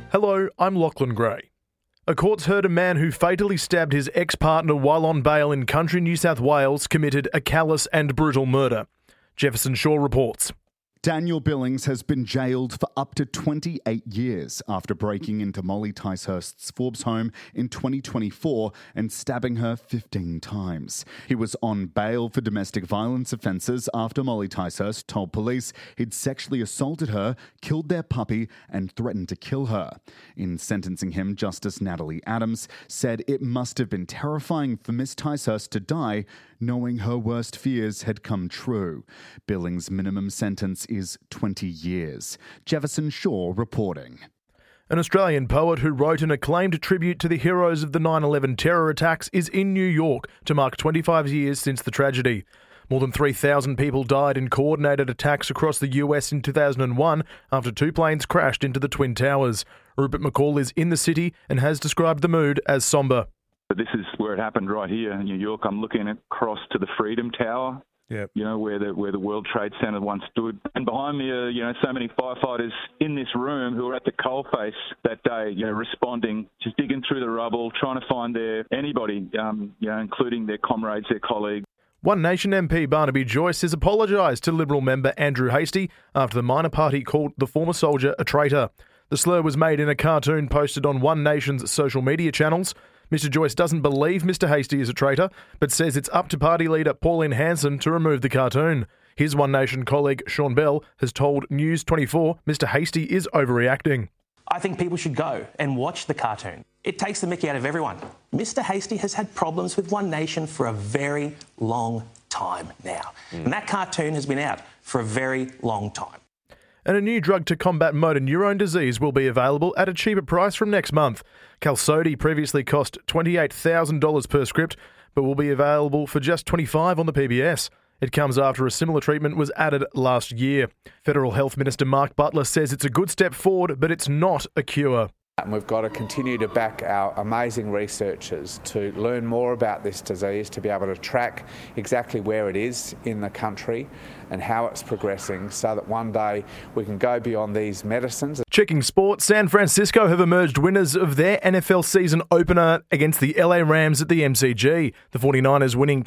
Hello, I'm Lachlan Gray. A court's heard a man who fatally stabbed his ex-partner while on bail in country New South Wales committed a callous and brutal murder. Jefferson Shaw reports. Daniel Billings has been jailed for up to 28 years after breaking into Molly Ticehurst's Forbes home in 2024 and stabbing her 15 times. He was on bail for domestic violence offences after Molly Ticehurst told police he'd sexually assaulted her, killed their puppy and threatened to kill her. In sentencing him, Justice Natalie Adams said it must have been terrifying for Miss Ticehurst to die knowing her worst fears had come true. Billings' minimum sentence is 20 years. Jefferson Shaw reporting. An Australian poet who wrote an acclaimed tribute to the heroes of the 9/11 terror attacks is in New York to mark 25 years since the tragedy. More than 3,000 people died in coordinated attacks across the US in 2001 after two planes crashed into the Twin Towers. Rupert McCall is in the city and has described the mood as sombre. This is where it happened right here in New York. I'm looking across to the Freedom Tower, Yep. Where the World Trade Center once stood. And behind me are, so many firefighters in this room who were at the coalface that day, responding, just digging through the rubble, trying to find anybody, including their comrades, their colleagues. One Nation MP Barnaby Joyce has apologised to Liberal member Andrew Hastie after the minor party called the former soldier a traitor. The slur was made in a cartoon posted on One Nation's social media channels. Mr Joyce doesn't believe Mr Hastie is a traitor, but says it's up to party leader Pauline Hanson to remove the cartoon. His One Nation colleague Sean Bell has told News 24 Mr Hastie is overreacting. I think people should go and watch the cartoon. It takes the mickey out of everyone. Mr Hastie has had problems with One Nation for a very long time now. And that cartoon has been out for a very long time. And a new drug to combat motor neurone disease will be available at a cheaper price from next month. Qalsody previously cost $28,000 per script, but will be available for just $25 on the PBS. It comes after a similar treatment was added last year. Federal Health Minister Mark Butler says it's a good step forward, but it's not a cure. And we've got to continue to back our amazing researchers to learn more about this disease, to be able to track exactly where it is in the country and how it's progressing so that one day we can go beyond these medicines. Checking sport, San Francisco have emerged winners of their NFL season opener against the LA Rams at the MCG. The 49ers winning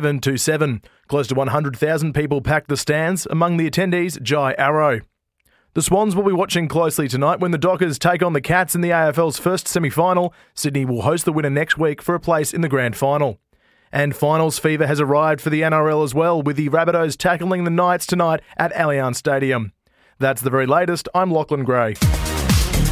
27-7. Close to 100,000 people packed the stands, among the attendees Jai Arrow. The Swans will be watching closely tonight when the Dockers take on the Cats in the AFL's first semi-final. Sydney will host the winner next week for a place in the grand final. And finals fever has arrived for the NRL as well, with the Rabbitohs tackling the Knights tonight at Allianz Stadium. That's the very latest. I'm Lachlan Gray.